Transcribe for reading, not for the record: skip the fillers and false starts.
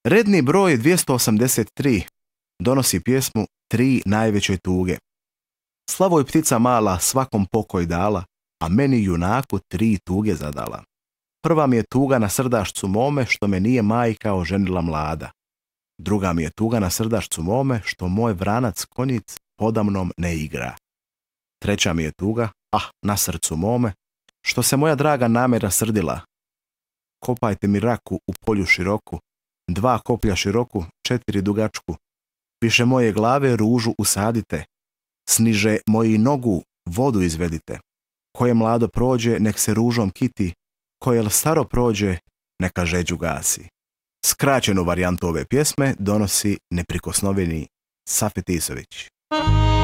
Redni broj 283 donosi pjesmu Tri najveće tuge. Slavoj ptica mala svakom pokoj dala, a meni junaku tri tuge zadala. Prva mi je tuga na srdašcu mome, što me nije majka oženila mlada. Druga mi je tuga na srdašcu mome, što moj vranac konjic podamnom ne igra. Treća mi je tuga, na srcu mome, što se moja draga namjera srdila. Kopajte mi raku u polju široku, 2 koplja široku, 4 dugačku. Više moje glave ružu usadite, sniže moji nogu vodu izvedite. Koje mlado prođe, nek se ružom kiti, koje staro prođe, neka žeđu gasi. Skraćenu varijantu ove pjesme donosi neprikosnoveni Safet Isović.